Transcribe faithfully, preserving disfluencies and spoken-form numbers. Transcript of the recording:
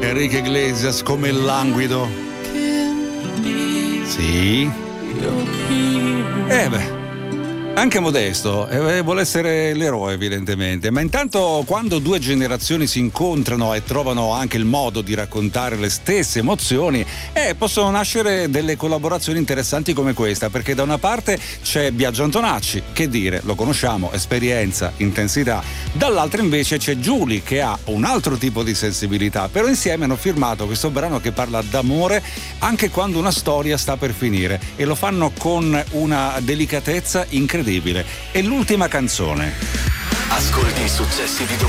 Enrique Iglesias come il languido. Sì. Eh beh. Anche Modesto eh, vuole essere l'eroe evidentemente, ma intanto quando due generazioni si incontrano e trovano anche il modo di raccontare le stesse emozioni, eh, possono nascere delle collaborazioni interessanti come questa, perché da una parte c'è Biagio Antonacci, che dire, lo conosciamo, esperienza, intensità, dall'altra invece c'è Giuly che ha un altro tipo di sensibilità, però insieme hanno firmato questo brano che parla d'amore anche quando una storia sta per finire, e lo fanno con una delicatezza incredibile. È l'ultima canzone. Ascolti i successi di domani.